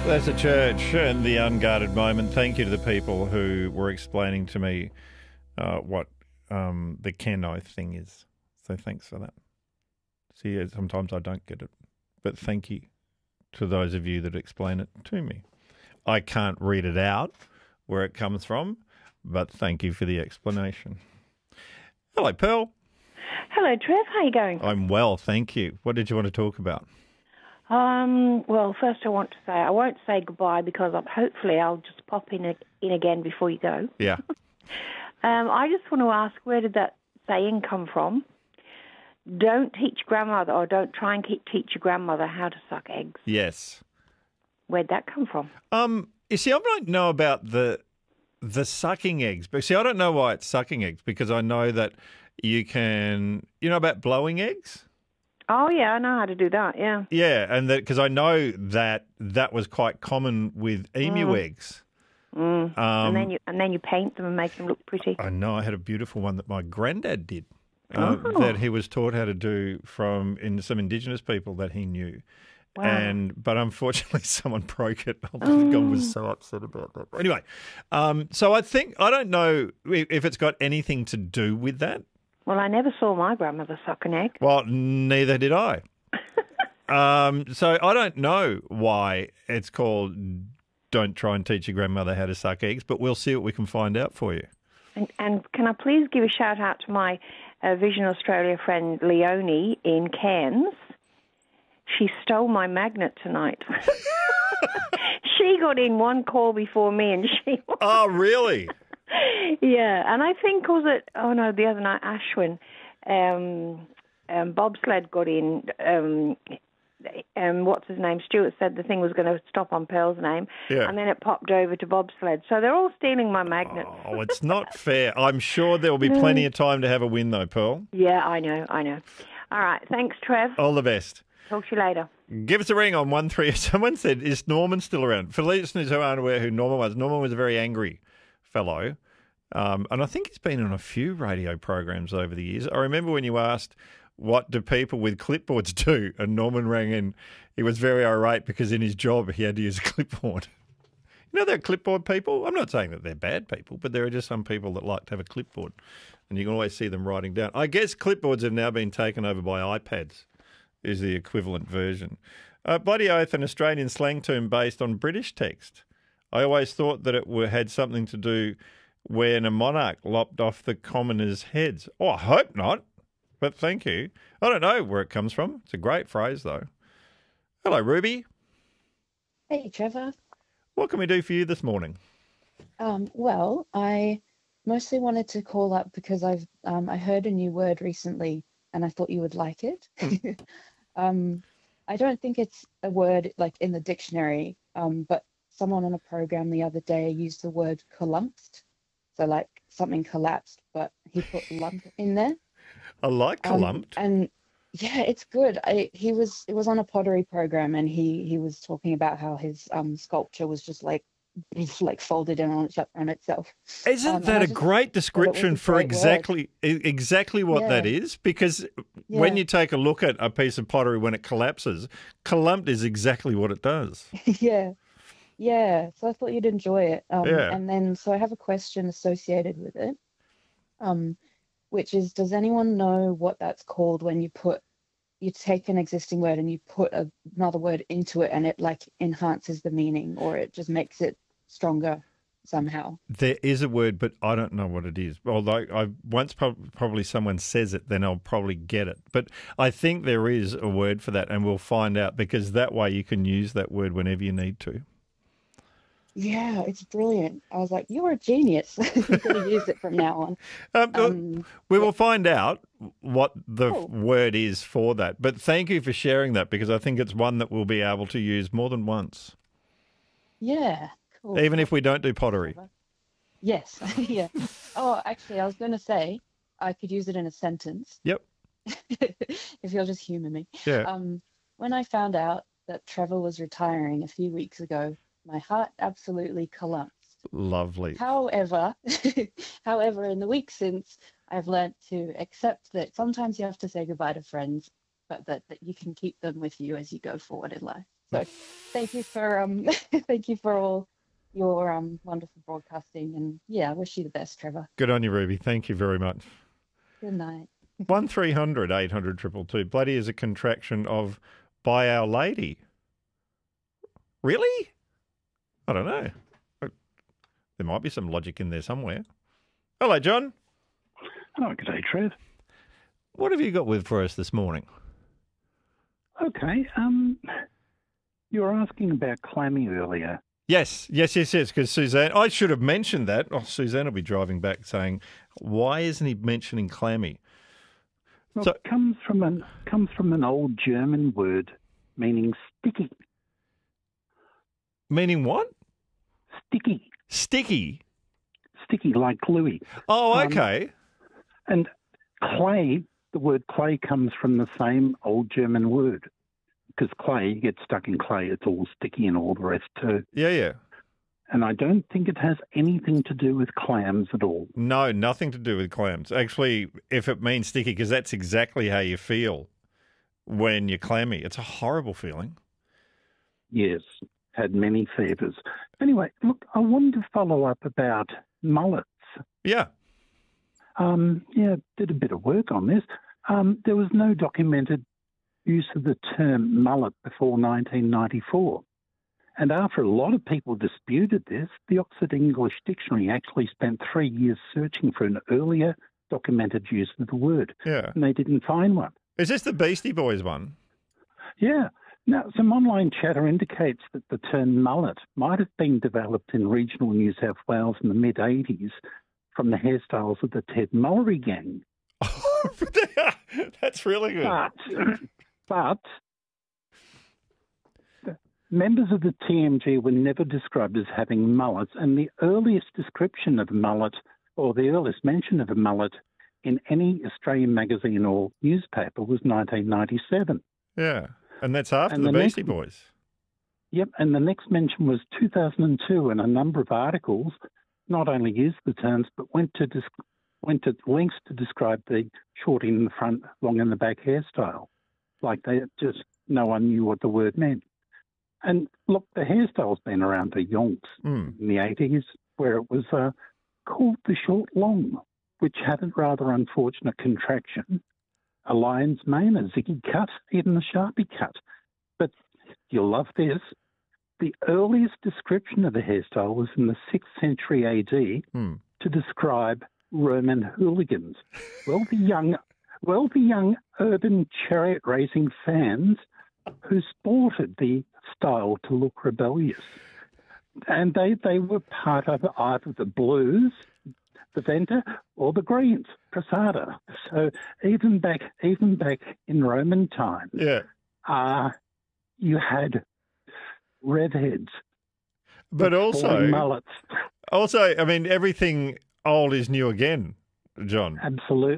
That's a church and the unguarded moment. Thank you to the people who were explaining to me what the Keno thing is. So thanks for that. See, sometimes I don't get it, but thank you to those of you that explain it to me. I can't read it out where it comes from, but thank you for the explanation. Hello, Pearl. Hello, Trev. How are you going? I'm well, thank you. What did you want to talk about? Well, first I want to say I won't say goodbye because hopefully I'll just pop in again before you go. Yeah. I just want to ask, where did that saying come from? Don't teach grandmother, or don't try and teach your grandmother how to suck eggs. Yes. Where'd that come from? You see, I don't know about the sucking eggs, but see, I don't know why it's sucking eggs because I know that you can, about blowing eggs. Oh yeah, I know how to do that. Yeah. Yeah, and because I know that was quite common with emu eggs. And then you paint them and make them look pretty. I know. I had a beautiful one that my granddad did. That he was taught how to do from some Indigenous people that he knew. Wow. But unfortunately someone broke it. I was so upset about that. Anyway, so I don't know if it's got anything to do with that. Well, I never saw my grandmother suck an egg. Well, neither did I. So I don't know why it's called Don't Try and Teach Your Grandmother How to Suck Eggs, but we'll see what we can find out for you. And can I please give a shout out to my Vision Australia friend Leonie in Cairns? She stole my magnet tonight. She got in one call before me and she... Oh, really? Yeah, and I think, the other night, Ashwin, bobsled got in, what's his name, Stuart said the thing was going to stop on Pearl's name, and then it popped over to bobsled. So they're all stealing my magnets. Oh, it's not fair. I'm sure there will be plenty of time to have a win, though, Pearl. Yeah, I know. All right, thanks, Trev. All the best. Talk to you later. Give us a ring on 13. Someone said, is Norman still around? For listeners who aren't aware who Norman was a very angry fellow. And I think he's been on a few radio programs over the years. I remember when you asked, what do people with clipboards do? And Norman rang in. He was very irate because in his job he had to use a clipboard. They're clipboard people. I'm not saying that they're bad people, but there are just some people that like to have a clipboard. And you can always see them writing down. I guess clipboards have now been taken over by iPads, is the equivalent version. Bloody oath, an Australian slang term based on British text. I always thought that it had something to do when a monarch lopped off the commoners' heads. Oh, I hope not, but thank you. I don't know where it comes from. It's a great phrase, though. Hello, Ruby. Hey, Trevor. What can we do for you this morning? Well, I mostly wanted to call up because I heard a new word recently and I thought you would like it. I don't think it's a word like in the dictionary, but someone on a program the other day used the word collumped. So like something collapsed, but he put lump in there. I like collumped. And yeah, it's good. It was on a pottery program, and he was talking about how his sculpture was just like folded in on itself. Isn't that a great description for exactly what that is? Because when you take a look at a piece of pottery when it collapses, collumped is exactly what it does. Yeah, so I thought you'd enjoy it. And then, so I have a question associated with it, which is, does anyone know what that's called when you take an existing word and you put another word into it and it like enhances the meaning, or it just makes it stronger somehow? There is a word, but I don't know what it is. Although once probably someone says it, then I'll probably get it. But I think there is a word for that, and we'll find out, because that way you can use that word whenever you need to. Yeah, it's brilliant. I was like, you're a genius. You're going to use it from now on. We will find out what the word is for that. But thank you for sharing that, because I think it's one that we'll be able to use more than once. Yeah, cool. Even if we don't do pottery. Yes, yeah. Oh, actually, I was going to say I could use it in a sentence. Yep. If you'll just humour me. Yeah. When I found out that Trevor was retiring a few weeks ago, my heart absolutely collapsed. Lovely. However, in the week since, I've learnt to accept that sometimes you have to say goodbye to friends, but that you can keep them with you as you go forward in life. So thank you for thank you for all your wonderful broadcasting, and yeah, I wish you the best, Trevor. Good on you, Ruby. Thank you very much. Good night. 1300 800 222. Bloody is a contraction of By Our Lady. Really? I don't know. There might be some logic in there somewhere. Hello, John. Oh, good day, Trev. What have you got for us this morning? Okay. You were asking about clammy earlier. Yes, because Suzanne, I should have mentioned that. Oh, Suzanne will be driving back saying, why isn't he mentioning clammy? Well, it comes from an old German word meaning sticky. Meaning what? Sticky. Sticky? Sticky, like gluey. Oh, okay. And clay, the word clay comes from the same old German word. Because clay, you get stuck in clay, it's all sticky and all the rest too. Yeah. And I don't think it has anything to do with clams at all. No, nothing to do with clams. Actually, if it means sticky, because that's exactly how you feel when you're clammy. It's a horrible feeling. Yes, had many fevers. Anyway, look, I wanted to follow up about mullets. Yeah. Did a bit of work on this. There was no documented use of the term mullet before 1994. And after a lot of people disputed this, the Oxford English Dictionary actually spent 3 years searching for an earlier documented use of the word. Yeah. And they didn't find one. Is this the Beastie Boys one? Yeah. Now, some online chatter indicates that the term mullet might have been developed in regional New South Wales in the mid-80s from the hairstyles of the Ted Mullery gang. That's really good. But members of the TMG were never described as having mullets, and the earliest description of a mullet, or the earliest mention of a mullet in any Australian magazine or newspaper was 1997. Yeah, and that's after the Beastie Boys. Yep, and the next mention was 2002, and a number of articles not only used the terms, but went to lengths to describe the short in the front, long in the back hairstyle. Like no one knew what the word meant. And look, the hairstyle's been around for yonks in the 80s, where it was called the short long, which had a rather unfortunate contraction, a lion's mane, a ziggy cut, even a sharpie cut. But you'll love this. The earliest description of the hairstyle was in the 6th century AD to describe Roman hooligans. Well, the young urban chariot racing fans who sported the style to look rebellious. And they were part of either the blues, the Venta, or the greens, Prasada. So even back in Roman times, you had redheads. But also mullets. Also, I mean, everything old is new again, John. Absolutely.